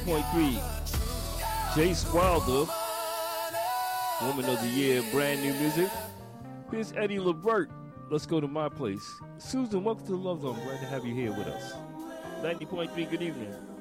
90.3. Jace Wilder, Woman of the Year, brand new music. Here's Eddie Levert. Let's go to my place. Susan, welcome to the Love Zone. Glad to have you here with us. 90.3, good evening.